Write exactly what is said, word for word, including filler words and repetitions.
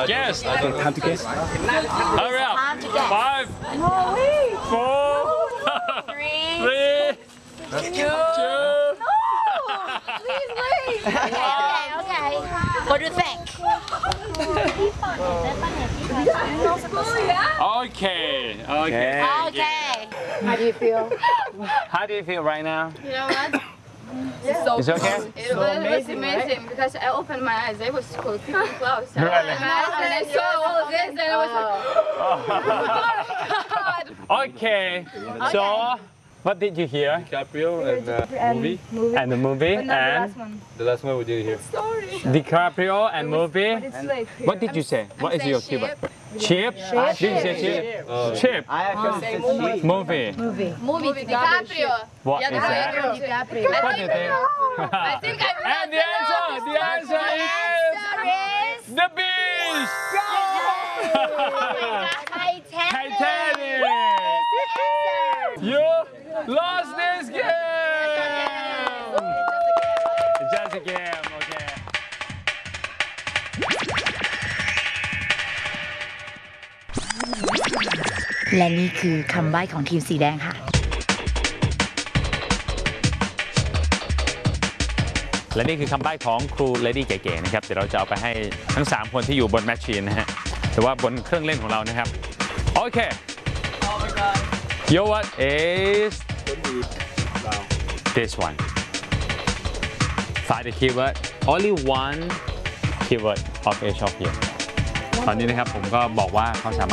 Guess. I don't have to guess. Hurry up. Time to guess. Five, No way. four, Three. three, Two. two. Please wait. Okay, okay. What do you think? Okay. Okay. Okay. How do you feel? How do you feel right now? You know what? It's okay? It was, it was amazing because I opened my eyes, they were so creeping close. And, Really? and, I, and I saw all of this and I was like, oh my god! Okay. So, what did you hear? DiCaprio and uh, movie. And the movie and The last one we did here. DiCaprio and movie. Like, What did you say? What is your keyword? Chip. Did you say chip? Chip. I actually said cheap. Movie. movie. Movie DiCaprio. What Yeah, is that? DiCaprio. What do you think? I think I'm And the answer, the answer is the beach. Titanic. You lost this game. It's just a game, okay. และนี่คือคำใบ้ของทีมสีแดงค่ะและนี่คือคำใบ้ของครูเลดี้เก๋ๆนะครับเดี๋ยวเราจะเอาไปให้ทั้งสามคนที่อยู่บนแมชชีนนะฮะแต่ว่าบนเครื่องเล่นของเรานะครับโอเค Your what is this one Find the keyword only one keyword of each of you ตอนนี้นะครับผมก็บอกว่าเขาสามารถ